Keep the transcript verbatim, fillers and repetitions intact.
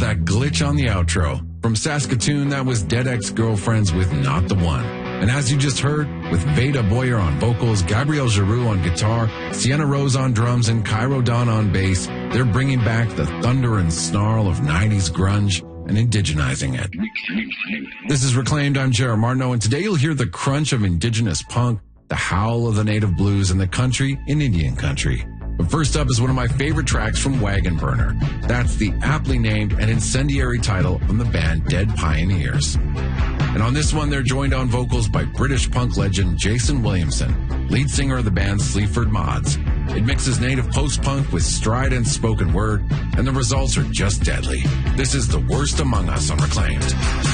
that glitch on the outro. From Saskatoon, that was Dead Ex-Girlfriends with Not the One. And as you just heard, with Veda Boyer on vocals, Gabrielle Giroux on guitar, Sienna Rose on drums, and Cairo Dawn on bass, they're bringing back the thunder and snarl of nineties grunge and indigenizing it. This is Reclaimed. I'm Jared Martineau, and today you'll hear the crunch of indigenous punk, the howl of the native blues, and the country in Indian country. But first up is one of my favorite tracks from Wagon Burner. That's the aptly named and incendiary title from the band Dead Pioneers. And on this one, they're joined on vocals by British punk legend Jason Williamson, lead singer of the band Sleaford Mods. It mixes native post-punk with strident spoken word, and the results are just deadly. This is The Worst Among Us on Reclaimed.